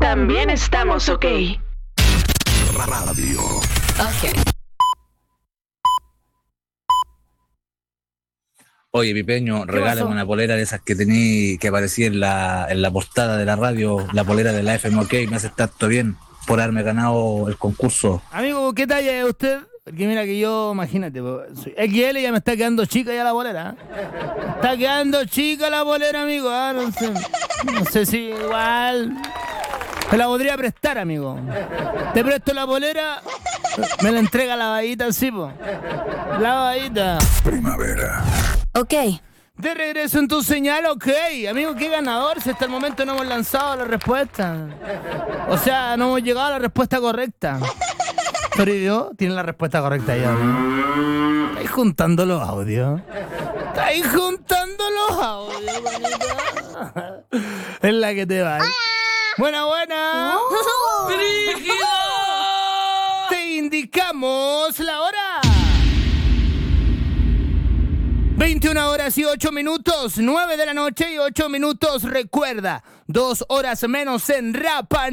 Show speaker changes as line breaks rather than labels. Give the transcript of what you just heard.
también estamos ok.
Radio.
Ok.
Oye, Pipeño, regálame una polera de esas que tení, que aparecía en la portada de la radio, la polera de la FMOK, me hace tanto bien por haberme ganado el concurso.
Amigo, ¿qué talla es usted? Porque mira que yo, imagínate, soy XL y ya me está quedando chica ya la bolera. Está quedando chica la bolera, amigo. No sé si igual... Te la podría prestar, amigo. Te presto la bolera, me la entrega lavadita, sí, po. Lavadita.
Primavera.
Ok.
De regreso en tu señal, ok. Amigo, qué ganador, si hasta el momento no hemos lanzado la respuesta. O sea, no hemos llegado a la respuesta correcta. Pero yo, tiene la respuesta correcta ya, ¿no? Estáis juntando los audios. Estáis juntando los audios, manita. Es la que te va. Buena.
¡Brígido!
Te indicamos la hora. 21 horas y 8 minutos, 9 de la noche y 8 minutos. Recuerda, 2 horas menos en Rapa